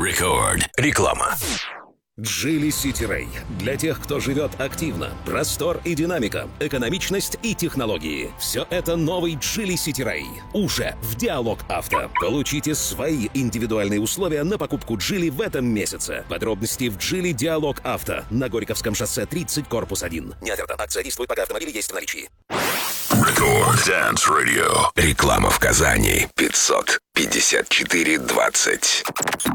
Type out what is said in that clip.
Record. Реклама. Geely City Ray. Для тех, кто живет активно. Простор и динамика, экономичность и технологии. Все это новый Geely City Ray. Уже в Диалог Авто. Получите свои индивидуальные условия на покупку Geely в этом месяце. Подробности в Geely Диалог Авто. На Горьковском шоссе 30, корпус 1. Не оферта. Акция действует, пока автомобили есть в наличии. Record Dance Radio. Реклама в Казани. 554-20.